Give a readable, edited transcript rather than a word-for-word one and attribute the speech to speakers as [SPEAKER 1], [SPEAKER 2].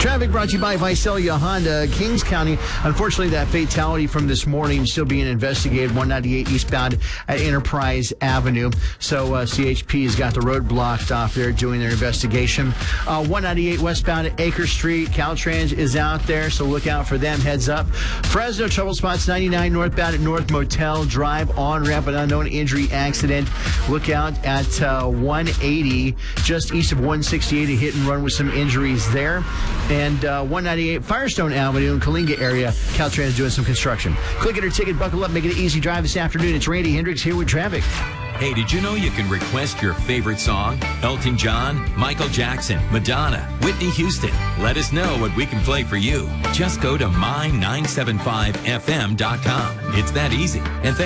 [SPEAKER 1] Traffic brought to you by Visalia Honda, Kings County. Unfortunately, that fatality from this morning still being investigated, 198 eastbound at Enterprise Avenue. So CHP has got the road blocked off there doing their investigation. 198 westbound at Acre Street. Caltrans is out there, so look out for them. Heads up. Fresno trouble spots 99 northbound at North Motel Drive. On-ramp, an unknown injury accident. Look out at 180 just east of 168, a hit and run with some injuries there. And 198 Firestone Avenue in Kalinga area. Caltrans doing some construction. Click it or ticket, buckle up, make it an easy drive this afternoon. It's Randy Hendricks here with traffic.
[SPEAKER 2] Hey, did you know you can request your favorite song? Elton John, Michael Jackson, Madonna, Whitney Houston. Let us know what we can play for you. Just go to my975fm.com. It's that easy. And